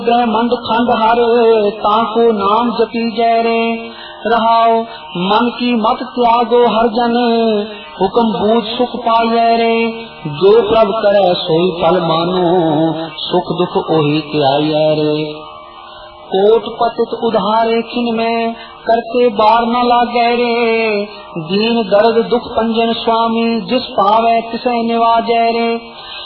मंड खंड हर ताको नाम जपी जय रे। रहाओ मन की मत त्यागो हर जन हुक्म बूझ सुख पाइए रे। जो प्रभ करे सोई फल मानो सुख दुख ओही त्याइए रे। कोट पतित उधारे खिन में करते बार न लागे रे। दीन दर्द दुख पंजन स्वामी जिस पावे तिसे निवाजे रे।